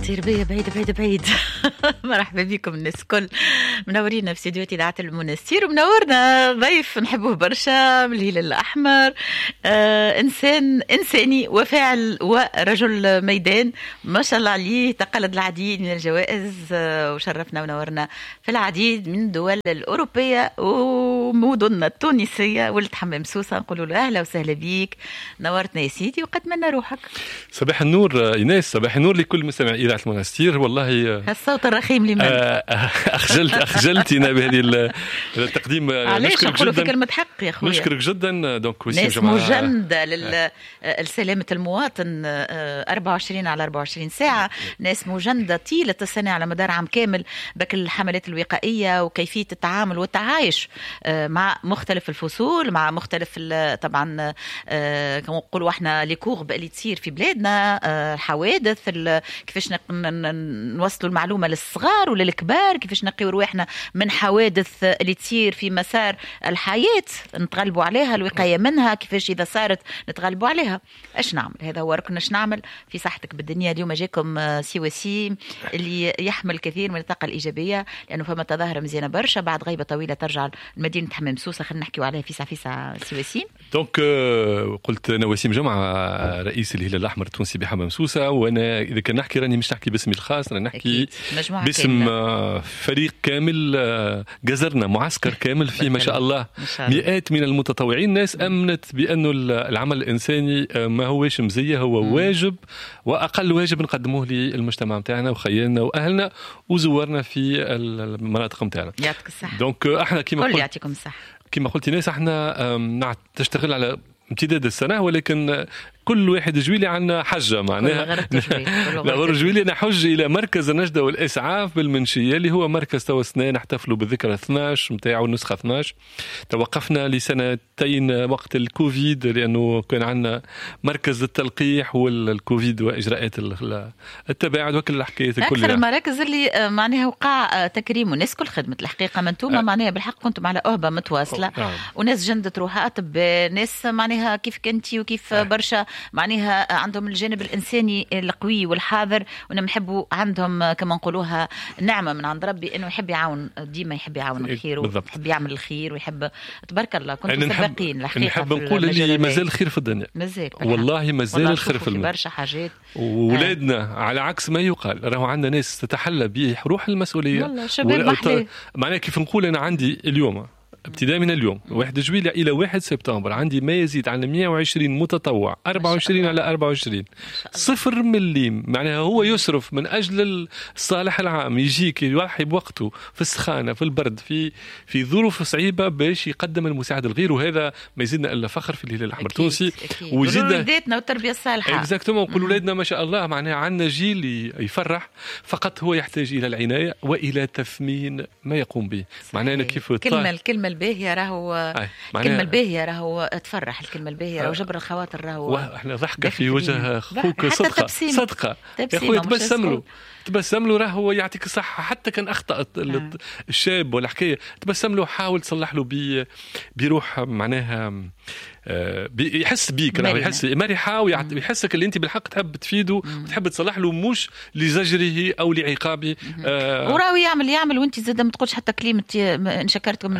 تربية بعيد مرحبا بكم الناس الكل منورينا في استديوهات إذاعة المنستير ومنورنا ضيف نحبه برشا من الهلال الأحمر. إنساني وفاعل ورجل ميدان ما شاء الله عليه، تقلد العديد من الجوائز وشرفنا ونورنا في العديد من الدول الأوروبية ومدننا التونسية. ولد حمام سوسة نقول له أهلا وسهلا بيك، نورتنا يا سيدي وقد منا روحك. صباح النور إيناس، صباح النور لكل مستمع إذاعة المنستير. والله الصوت الرخيم لمن أخجلتنا بهذه التقديم. علاش نقولوا في كلمة حق يا خويا؟ نشكرك جدا. دونك ناس مجندة لسلامة المواطن 24 على 24 ساعة، ناس مجندة طيلة السنة على مدار عام كامل بك الحملات الوقائية وكيفية التعامل والتعايش مع مختلف الفصول، مع مختلف طبعا كما نقولوا احنا ليكورب اللي تصير في بلادنا، الحوادث، كيفاش نوصلوا المعلومة للصغار وللكبار، كيفاش نقيوا رواحنا من حوادث اللي تصير في مسار الحياة نتغلبوا عليها، الوقاية منها كيفاش إذا صارت نتغلبوا عليها. ايش نعمل؟ هذا هو ركن ايش نعمل في صحتك بالدنيا. اليوم جاكم سي وسيم اللي يحمل كثير من الطاقة الإيجابية، لأنه فما تظاهرة مزيانة برشا بعد غيبة طويلة ترجع لمدينة حمام سوسة. خلينا نحكيوا عليها فيسا سي وسيم. دونك قلت أنا وسيم جمعة رئيس الهلال الأحمر التونسي بحمام سوسة، وأنا إذا كان نحكي راني مش نحكي باسمي الخاص، أنا نحكي باسم فريق كامل، جزرنا معسكر كامل فيه ما شاء الله مئات من المتطوعين. ناس أمنت بأنه العمل الإنساني ما هوش مزية، هو واجب وأقل واجب نقدموه للمجتمع متاعنا وخيالنا وأهلنا وزورنا في المناطق متاعنا. يعطيك الصحة. دونك احنا كما قلت يعطيكم الصحة. كما قلت ناس احنا تشتغل على امتداد السنة، ولكن كل واحد جويلي عنا حجة معناها غير جويلي نحج إلى مركز النجدة والإسعاف بالمنشية اللي هو مركز توا سنة نحتفلوا بالذكرى 12 متاعه النسخة 12. توقفنا لسنتين وقت الكوفيد لأنه كان عنا مركز التلقيح والكوفيد وإجراءات التباعد وكل الحكايات كلها. أكثر المراكز اللي معناها وقع تكريم والناس كل خدمة الحقيقة منتومة معناها بالحق كنتم على أهبة متواصلة وناس جندت روحها أطباء، ناس معناها كيف كنتي وكيف برشا معناها عندهم الجانب الإنساني القوي والحاضر، ونحبوا عندهم كما نقولوها نعمة من عند ربي إنه يحب يعاون، ديما يحب يعاون الخير ويحب يعمل الخير ويحب تبارك الله. كنتم سباقين الحقيقة. نحب نقول اللي مازال الخير في الدنيا، والله مازال الخير في الدنيا برشا حاجات. وولادنا على عكس ما يقال راهو عندنا ناس تتحلى بروح المسؤولية والله شباب معناها كيف نقول أنا عندي اليوم ابتداء من اليوم 1 جويلية إلى 1 سبتمبر عندي ما يزيد على 120 متطوع 24 على 24 صفر مليم، معناها هو يصرف من أجل الصالح العام، يجيك يضحي بوقته في السخانة في البرد في ظروف صعيبة باش يقدم المساعدة الغير، وهذا ما يزيدنا إلا فخر في الهلال الأحمر التونسي. ويزيدنا ولادنا والتربية الصالحة اكزاكتومون. نقول ولادنا ما شاء الله معناها عندنا جيل يفرح، فقط هو يحتاج إلى العناية وإلى تثمين ما يقوم به. معناها كيف الكلمة الباهية راهو الكلمة الباهية راهو تفرح، الكلمة الباهية راهو جبر الخواطر راهو احنا ضحكة في وجه اخوك صدقة يا اخويا، تبسم له راهو يعطيك الصحة. حتى كان اخطأت الشاب ولا حكاية تبسم له، حاول تصلح له بروح معناها يحس بيك، راهو يحس مرحة ويحسك اللي انت بالحق تحب تفيده وتحب تصلح له، مش لزجره او لعقابه. وراوي يعمل وانت زاد ما تقولش حتى كلمة ان شكرتكم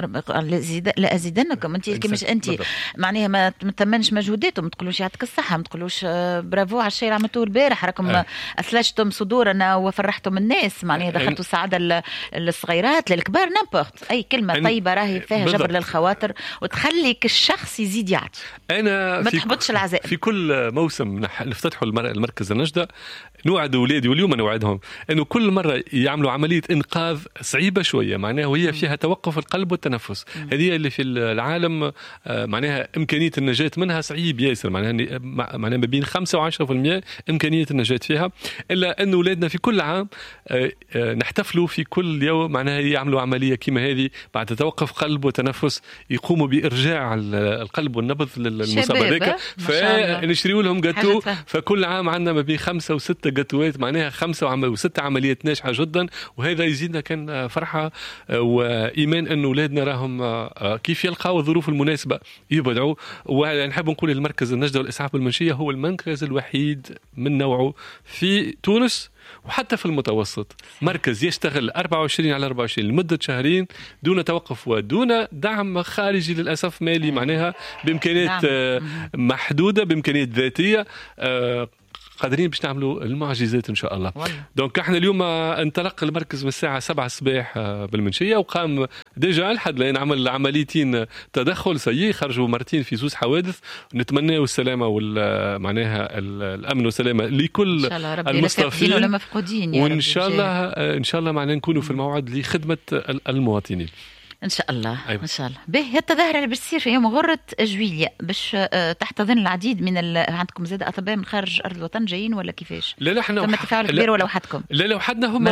لا ازيدنكم. انت كيماش انت معناها ما تمنش مجهوداته، ما تقولوش يعطيك الصحة، ما تقولوش برافو على الشيء اللي عملتوه البارح، راكم اثلجتم صدورنا وفرحتم الناس، معناها دخلتوا السعادة للصغيرات للكبار. نامبورت اي كلمة طيبة راهي فيها جبر للخواطر وتخليك الشخص يزيد يعطي. انا ما تحبطش العزاء. في كل موسم نفتتحوا المركز النجدة نوعد أولادي واليوم نوعدهم أنه كل مرة يعملوا عملية إنقاذ صعيبة شوية، معناها وهي فيها توقف القلب والتنفس. هذه اللي في العالم معناها إمكانية النجاة منها صعيب ياسر، معناها ما بين 5 و10% إمكانية النجاة فيها. إلا أن أولادنا في كل عام نحتفلوا في كل يوم معناها يعملوا عملية كما هذه بعد توقف قلب وتنفس، يقوموا بإرجاع القلب والنبض للمصاب هذاك، فنشريوا لهم جاتو. فكل عام عندنا ما بين 5 و6 جاتوات، معناها 5 و6 عمليات ناجحة جدا، وهذا يزيدنا كان فرحة وإيمان أن أولادنا راهم كيف يلقاوا الظروف المناسبة يبدعوا. ونحب نقول المركز النجدة والإسعاف بالمنشية هو المركز الوحيد من نوعه في تونس وحتى في المتوسط مركز يشتغل 24/24 لمدة شهرين دون توقف ودون دعم خارجي للأسف مالي، معناها بإمكانيات محدودة، بإمكانيات ذاتية، قادرين باش نعملوا المعجزات ان شاء الله. دونك احنا اليوم انطلق المركز من الساعه 7 الصباح بالمنشيه، وقام ديجا لحد الان عمل عمليتين تدخل سيء، خرجوا مرتين في زوز حوادث. نتمنى السلامه معناها الامن والسلامه لكل المصطفين، وان شاء الله معناها نكونوا في الموعد لخدمه المواطنين ان شاء الله. أيوة. ان شاء الله. به التظاهره اللي بتصير في يوم غره جويليا باش تحتضن العديد من عندكم زاد اطباء من خارج ارض الوطن جايين ولا كيفاش؟ لا احنا ثم تفاعل كبير ولا وحدكم؟ لا وحدنا هم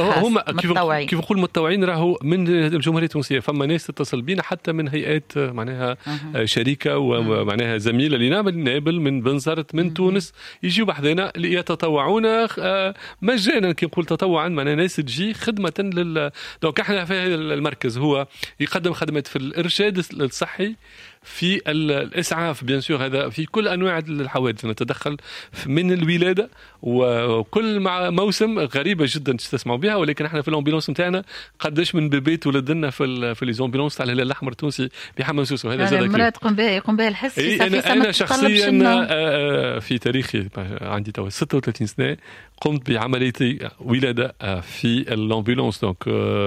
كيف نقول متطوعين، راهو من الجمهوريه التونسيه. فما ناس تتصل بينا حتى من هيئات معناها شركه ومعناها زميله لنا من نابل، من بنزرت، من تونس، يجيوا بحذنا يتطوعون مجانا. كي نقول تطوعا معناها ناس تجي خدمه دونك احنا في المركز هو يقدم خدمات في الإرشاد الصحي، في الإسعاف بيان سور، هذا في كل أنواع الحوادث نتدخل من الولادة، وكل مع موسم غريبة جدا تسمعوا بها، ولكن احنا في الأمبولانس نتاعنا قداش من بيبيت ولدنا في الأمبولانس تاع الهلال الأحمر التونسي بحمام سوسو. هذا زاد مرات يقوم بها الحس. أنا شخصيا في تاريخي عندي 36 سنة قمت بعملية ولادة في الأمبولانس. دونك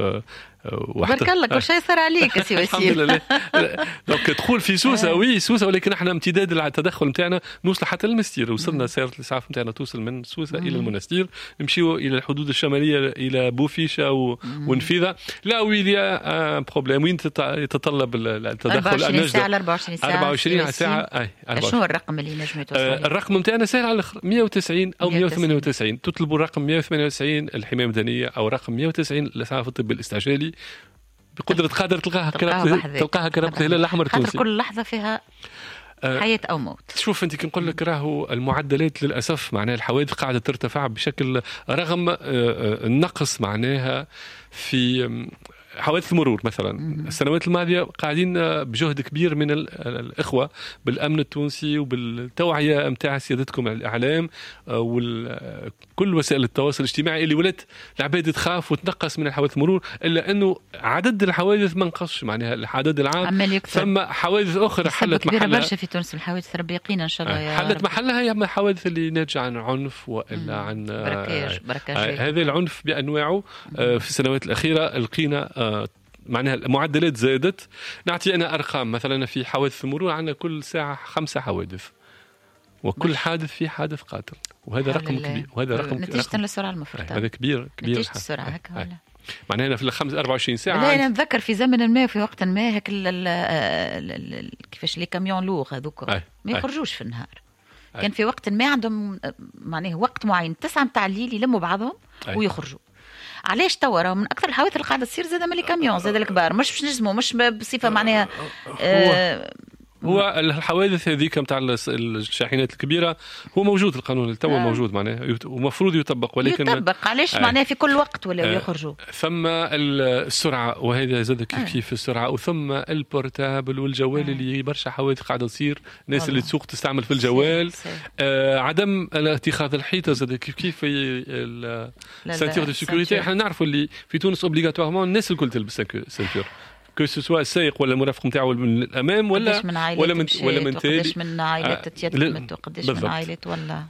بارك الله كل شيء صار عليك سي وسيم. الحمد لله. دونك تدخل في سوسه وي سوسه، ولكن احنا امتداد التدخل نتاعنا نوصل حتى للمنستير. وصلنا سياره الاسعاف نتاعنا توصل من سوسه الى المنستير، نمشيو الى الحدود الشماليه الى بوفيشه ونفيذه. لا ويليا بروبليم وين يتطلب التدخل 24 ساعه. شنو الرقم اللي نجم يتوصل؟ الرقم نتاعنا سهل على الاخر، 190 او 198. تطلبوا الرقم 198 الحمايه المدنيه او رقم 190 الاسعاف الطبي الاستعجالي، بقدرة قادر تلقاها كرابة الهلال الأحمر التونسي. كل لحظة فيها حياة أو موت. شوف أنت كي نقول لك راهو المعدلات للأسف معناها الحوادث قاعدة ترتفع بشكل، رغم النقص معناها في حوادث المرور مثلا. السنوات الماضية قاعدين بجهد كبير من الإخوة بالأمن التونسي وبالتوعية متاع سيادتكم الإعلام وكل وسائل التواصل الاجتماعي، اللي ولات العباد تخاف وتنقص من الحوادث المرور، إلا أنه عدد الحوادث ما نقصش معناها العدد العام. ثم حوادث أخرى حلت محلها برشا في تونس. الحوادث ربي يقينا إن شاء الله يا حلت محلها هي الحوادث اللي ناتجة عن عنف وإلا عن هذا العنف بأنواعه. في السنوات الأخيرة لقينا معناها المعدلات زادت. نعطي أنا أرقام مثلا، في حوادث المرور عندنا كل ساعة 5 حوادث، وكل حادث فيه حادث قاتل، وهذا رقم كبير. وهذا رقم نتيجة للسرعة المفرطة. هذا كبير نتيجة السرعة هكا ولا معناها هنا في 24 ساعة. لا أنا نتذكر في زمن ما في وقت ما هيك كيفاش لي كاميون لوغ هذوك ما يخرجوش في النهار. كان في وقت ما عندهم معناه وقت معين 9 متاع الليل يلموا بعضهم ويخرجوا. علاش توا من اكثر الحوادث اللي قاعده تصير زاد من الكاميون زاد الكبار، مش باش نجموا مش بصفه معناها هو الحوادث هذيك نتاع الشاحنات الكبيره هو موجود القانون التو موجود معناها ومفروض يطبق، ولكن يطبق علاش معناها في كل وقت ولا يخرجوا. ثم السرعه، وهذا زاد كيف السرعه، وثم البورتابل والجوال اللي برشا حوادث قاعده تصير، الناس اللي تسوق تستعمل في الجوال. عدم اتخاذ الحيطه زاد كيف السنتور دو سيكوريتي. احنا نعرفوا اللي في تونس اوبليغاتوارمون الناس الكل تلبس سنتور، كو سوا السائق ولا المرافق نتاعو من الامام ولا من تالي، قداش من عائلات تيتمت وقداش من عائلات ولا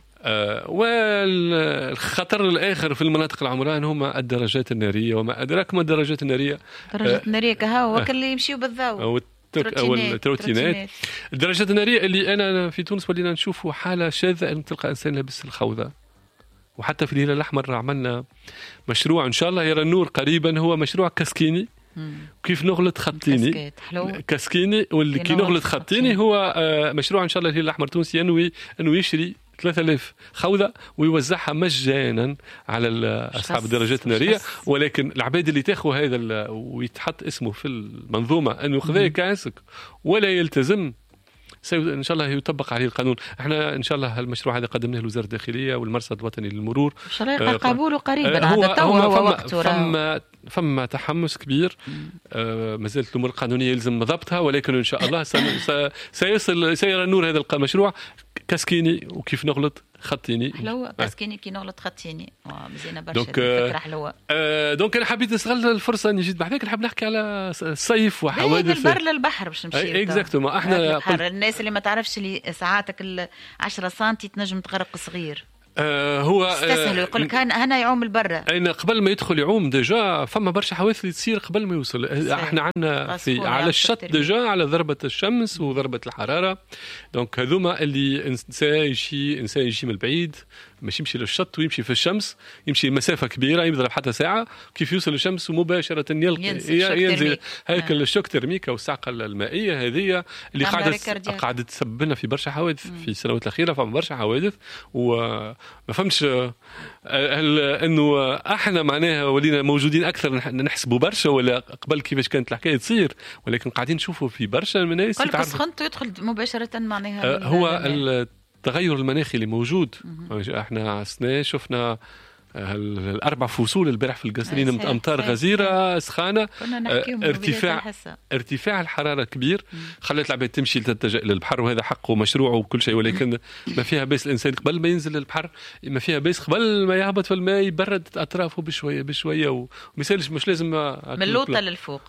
والخطر الآخر في المناطق العمران هما الدراجات النارية. وما أدراك ما الدراجات النارية؟ الدراجات النارية كهو اللي يمشيوا بالضوء أو التروتينات. الدراجات النارية اللي أنا في تونس ولينا نشوفوا حالة شاذة أن تلقى إنسان لابس الخوذة. وحتى في الهلال الأحمر عملنا مشروع إن شاء الله يرى النور قريبا، هو مشروع كاسكيني. كيف نغلط خطيني كاسكيني، واللي كي نغلط خطيني هو مشروع إن شاء الله الهلال الأحمر التونسي ينوي أنه يشري 3000 خوذة ويوزعها مجانا على أصحاب الدراجات النارية. ولكن العباد اللي تاخوا هذا ويتحط اسمه في المنظومة أنه خذاه كاسك ولا يلتزم، إن شاء الله يطبق عليه القانون. احنا إن شاء الله المشروع هذا قدمناه لوزارة الداخلية والمرصد الوطني للمرور، إن شاء الله يلقى قبوله قريبا. هذا هو وقته. فما تحمس كبير. ما زالت الأمور القانونية يلزم ضبطها، ولكن إن شاء الله سيصل سيرى النور هذا المشروع. كاسكيني وكيف نغلط خطيني. حلوة كاسكيني كي نغلط خطيني مزيانة برشا فكرة حلوة. دونك أنا حبيت نستغل الفرصة إني جيت بعدك نحب نحكي على الصيف وحوادث البر للبحر باش نمشي. اكزاكتومون. احنا الناس اللي ما تعرفش اللي ساعاتك 10 سنتي تنجم تغرق صغير. هو استسهل يقول لك انا يعوم البرة. اين قبل ما يدخل يعوم ديجا فما برشا حوادث اللي تصير قبل ما يوصل. احنا عندنا على الشط ديجا على ضربة الشمس وضربة الحرارة. دونك هذوما اللي انسان يجي من البعيد مش يمشي للشط ويمشي في الشمس يمشي مسافة كبيرة يضرب حتى ساعة كيف يوصل للشمس ومباشرة ينزل هيك الشوك ترميك أو الصعقة المائية هذه اللي قاعدة تسبب لنا في برشا حوادث في السنوات الأخيرة. فما برشا حوادث وما فهمش إنه احنا معناها ولينا موجودين أكثر نحسبوا برشا ولا قبل كيفاش كانت الحكاية تصير ولكن قاعدين نشوفوا في برشا من الناس كل سخنت يدخل مباشرة معناها هو التغير المناخي اللي موجود. احنا السنة شفنا الأربع فصول البارح في القصرين أمطار غزيرة سخانة. ارتفاع الحرارة كبير خلت العباد تمشي تتجه للبحر وهذا حقه ومشروعه وكل شيء ولكن ما فيها بس الإنسان قبل ما ينزل للبحر ما فيها بس قبل ما يهبط في الماء يبرد أطرافه بشوية بشوية ومثالش مش لازم من اللوطة للفوق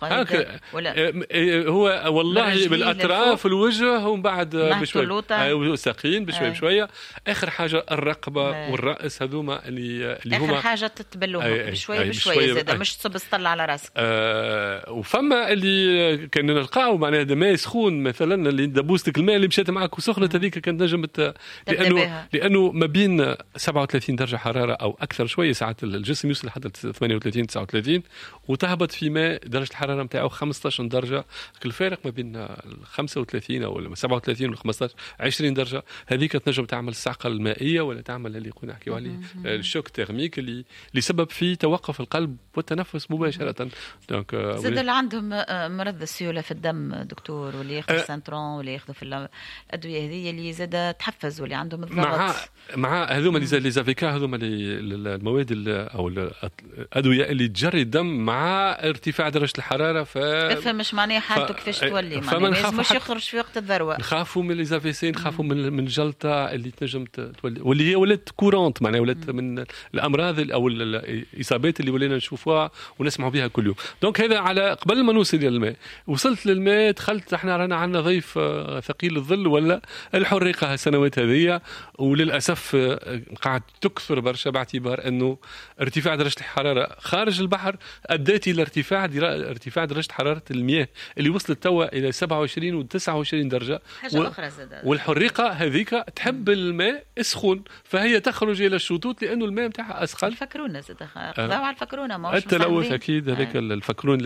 هو والله بالأطراف الوجه ومن بعد بشوية ساقين بشوية بشوية. آخر حاجة الرقبة والرأس هذوما اللي آخر حاجة تتبلوها بشوية بشوية زادة مش تصب سطل على راسك. وفما اللي كان نلقاو معناها ماء سخون مثلا اللي دبوستك الماء اللي مشات معك وسخنت هذيك كانت نجم لأنه ما بين 37 درجة حرارة أو أكثر شوية ساعات الجسم يوصل لحد 38 39 وتهبط في ماء درجة الحرارة متاعه 15 درجة. الفارق ما بين 35 أو 37 و 15 20 درجة هذيك تنجم تعمل الصعقة المائية ولا تعمل اللي كنا نحكيو عليه الشوك تيرمي اللي سبب في توقف القلب والتنفس مباشرة. دونك زاد اللي عندهم مرض السيولة في الدم دكتور واللي ياخذ السنترون واللي ياخذ في الأدوية هذه اللي زاد تحفز واللي عندهم الضغط مع هذوما اللي زافيكا هذوما المواد أو الأدوية اللي تجري الدم مع ارتفاع درجة الحرارة افهم مش معناه حالته كيفاش تولي لازم مش يخرج في وقت الذروة. نخافوا من الزافيسين نخافوا من الجلطة اللي تنجم تولي واللي هي ولات كورونت معناها ولات من الأمراض أو الإصابات اللي ولينا نشوفوها ونسمعوا بها كل يوم. دونك هذا على قبل ما نوصل للماء. وصلت للماء دخلت احنا رانا عندنا ضيف ثقيل الظل ولا الحريقة السنوات هذه وللأسف قاعد تكثر برشا باعتبار أنه ارتفاع درجة الحرارة خارج البحر أدت إلى ارتفاع درجة حرارة المياه اللي وصلت توا إلى 27 و 29 درجة. حاجة أخرى والحريقة هذيك تحب الماء سخون فهي تخرج إلى الشطوط لأنه الماء متاعها أسخن. الفكرونة قضاو على الفكرونة ما التلوث أكيد هذاك الفكرون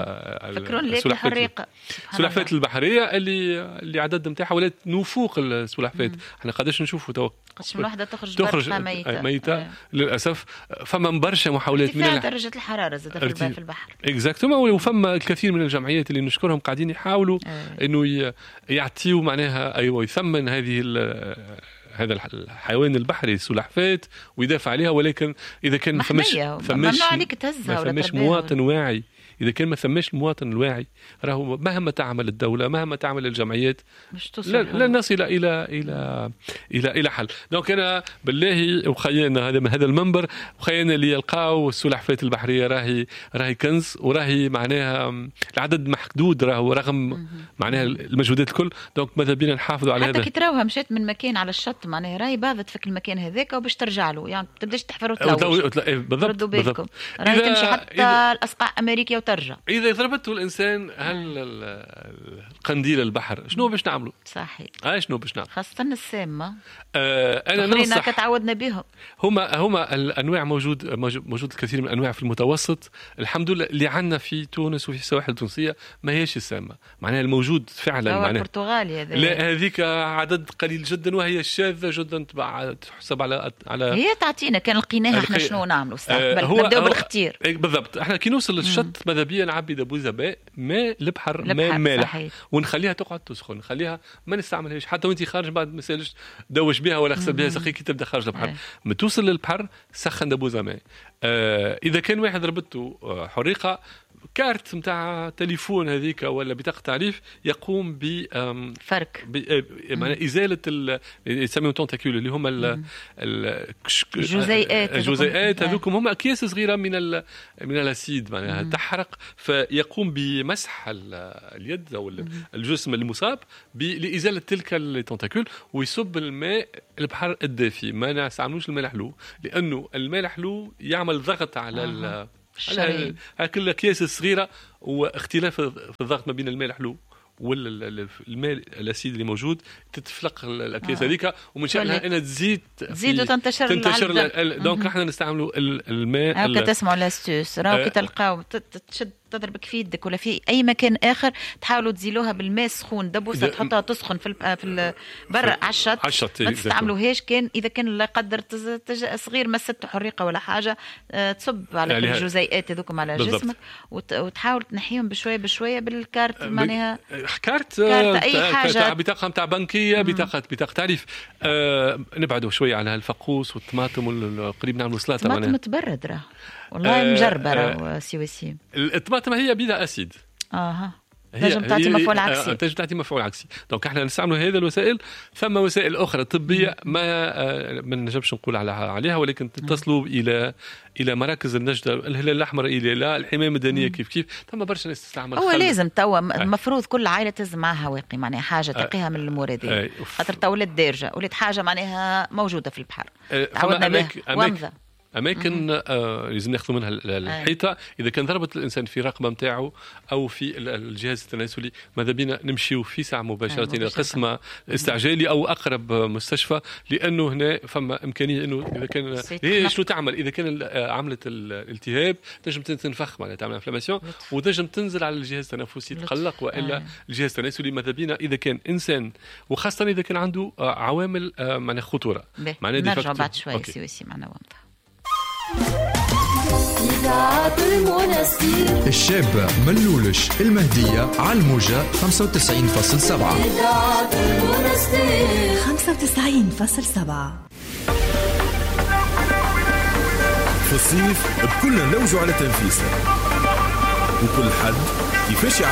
السلحفات البحرية اللي عدد متاعها ولات نفوق السلحفات. احنا قداش نشوفوا تو قداش من واحدة تخرج ميتة للأسف. فما برشا محاولات من درجة الحرارة زاد في البحر اكزاكتومون. وفما الكثير من الجمعيات اللي نشكرهم قاعدين يحاولوا انه يعطيوا معناها ايوه يثمن هذا الحيوان البحري السلحفات ويدافع عليها ولكن اذا كان ما فماش مواطن واعي إذا كان ما ثماش المواطن الواعي راهو مهما تعمل الدولة مهما تعمل الجمعيات لا نصل إلى حل. دونك أنا بالله وخيانا هذا المنبر وخيانا اللي يلقاو السلحفات البحرية راهي كنز وراهي معناها العدد محدود راهو رغم معناها المجهودات الكل. دونك ماذا بينا نحافظوا على هذا. حتى كي تراوها مشات من مكان على الشط معناها راهي باضت فيك المكان هذاك وباش ترجع له يعني تبداش تحفر وتلوث. بالضبط. راهي تمشي حتى الأسقاع أمريكا ترجع. إذا ضربته الإنسان قنديل البحر شنو باش نعملوا؟ صحيح. شنو باش نعمل؟ خاصة السامة. أنا ننصح. كتعودنا بهم. هما الأنواع موجود الكثير من الأنواع في المتوسط الحمد لله اللي عندنا في تونس وفي السواحل التونسية ما هيش السامة معناها الموجود فعلا معناها. البرتغالي هذا. لا هذيك عدد قليل جدا وهي شاذة جدا تحسب على هي تعطينا كان لقيناها احنا شنو نعملوا نبداو بالاختيار. بالضبط. احنا كي نوصل للشط ماذا بيا نعبي دبوزة ماء البحر ماء مالح ونخليها تقعد تسخن نخليها ما نستعملهاش حتى وانت خارج بعد ما سالش دوش بها ولا غسل بها سقيك تبدا خارج البحر. ما توصل للبحر سخن دبوزة ماء اذا كان واحد ربطته حريقه، كارت متاع تليفون هذيك ولا بطاقه تعريف يقوم ب فرك معناها ازاله يسميهم تونتاكيول اللي هما الجزيئات هذوكم، هما اكياس صغيره من الاسيد معناها تحرق، فيقوم بمسح اليد او الجسم المصاب لازاله تلك التونتاكيول، ويصب الماء البحر الدافي. ما نستعملوش الماء الحلو لانه الماء الحلو يعمل ضغط على هاك الأكياس الصغيرة، واختلاف في الضغط ما بين الماء الحلو والماء الأسيد اللي موجود تتفلق الأكياس هذيك، ومن شأنها أنها تزيد وتنتشر. دونك احنا نستعملوا الماء. كتسمعوا لاستوس راهو كي تلقاو تشد تضربك في يدك ولا في اي مكان اخر، تحاولوا تزيلوها بالماء السخون دبوسه تحطها تسخن في برا على الشط، ما تستعملوهاش كان اذا كان لا قدر صغير مسته حريقه ولا حاجه، تصب على الجزيئات هذوكم على جسمك وتحاول تنحيهم بشويه بشويه بالكارت معناها كارت اي حاجه، بطاقه نتاع بنكيه، بطاقه تعريف. نبعدوا شويه على الفقوس والطماطم والقريب نعملوا سلطه. الطماطم تبرد راه والله مجربه راه سي الطماطم هي بلا اسيد، تنجم تعطي مفعول عكسي، تنجم تعطي مفعول عكسي. دونك احنا نستعملوا هذه الوسائل. ثم وسائل اخرى طبيه ما نجمش نقول عليها، ولكن تتصلوا الى مراكز النجدة، الهلال الاحمر، الى الحمايه المدنيه، كيف ثم برشا ناس تستعمل. هو لازم توا المفروض كل عائله تلزم معها واقي معناها حاجه تقيها من الامور هذه، خاطر تو ولات دارجه ولات حاجه معناها موجوده في البحر تعودنا بها. أماكن لازم ناخذ منها الحيطة. إذا كان ضربت الإنسان في رقبة متاعه أو في الجهاز التناسلي، ماذا بينا نمشيو في ساعة مباشرة إلى قسم استعجالي أو أقرب مستشفى، لأنه هنا فما إمكانية إنه إذا كان شنو تعمل، إذا كان عملت الالتهاب تنجم تنفخ معناها تعمل انفلاماسيون وتنجم تنزل على الجهاز التنفسي تقلق، وإلا الجهاز التناسلي. ماذا بينا إذا كان إنسان، وخاصة إذا كان عنده عوامل معناها خطورة. نرجع بعد شوي سي معنا وانت الشابة ملولش المهدية على الموجة 95.7 في الصيف بكل نلوجوا على تنفيسه، وكل حد كيفاش